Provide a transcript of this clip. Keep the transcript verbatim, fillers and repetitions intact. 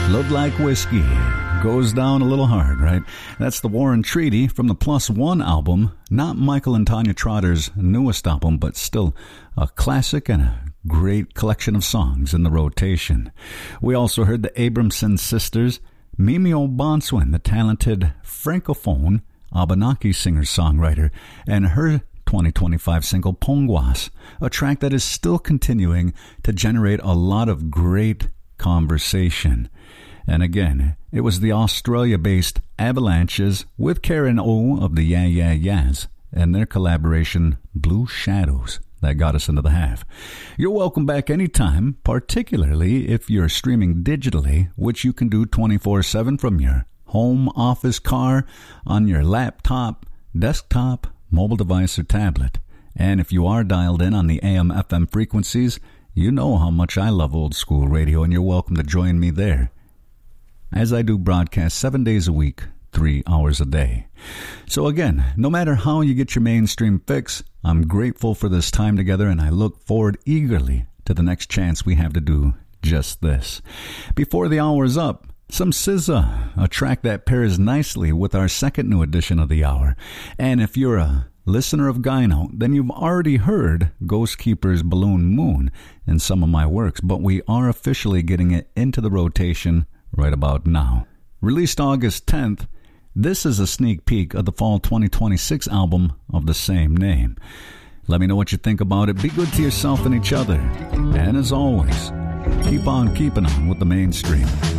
Look Like Whiskey goes down a little hard, right? That's the War and Treaty from the Plus One album, not Michael and Tanya Trotter's newest album, but still a classic and a great collection of songs in the rotation. We also heard the Abramson sisters, Mimi O'Bonswin, the talented francophone Abenaki singer-songwriter, and her twenty twenty-five single Pongwas, a track that is still continuing to generate a lot of great conversation. And again, it was the Australia-based Avalanches with Karen O of the Yeah Yeah Yeahs and their collaboration Blue Shadows that got us into the half. You're welcome back anytime, particularly if you're streaming digitally, which you can do twenty-four seven from your home, office, car, on your laptop, desktop, mobile device, or tablet. And if you are dialed in on the A M F M frequencies, you know how much I love old school radio, and you're welcome to join me there, as I do broadcast seven days a week, three hours a day. So again, no matter how you get your mainstream fix, I'm grateful for this time together, and I look forward eagerly to the next chance we have to do just this. Before the hour is up, some S Z A, a track that pairs nicely with our second new edition of the hour. And if you're a listener of Gyno, then you've already heard Ghost Keeper's Balloon Moon in some of my works, but we are officially getting it into the rotation right about now. Released August tenth, this is a sneak peek of the fall twenty twenty-six album of the same name. Let me know what you think about it. Be good to yourself and each other. And as always, keep on keeping on with the mainstream.